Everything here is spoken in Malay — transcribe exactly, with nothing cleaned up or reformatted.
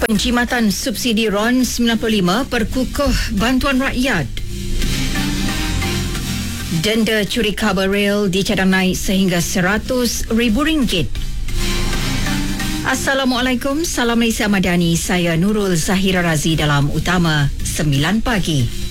Penjimatan subsidi R O N sembilan puluh lima perkukuh bantuan rakyat. Denda curi kabel rel dicadang naik sehingga seratus ribu ringgit. Assalamualaikum, salam Malaysia Madani. Saya Nurul Zahira Razi dalam Utama sembilan pagi.